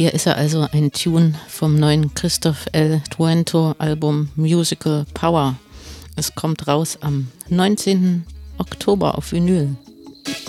Hier ist er also, ein Tune vom neuen Christoph L. Truento Album Musical Power. Es kommt raus am 19. Oktober auf Vinyl.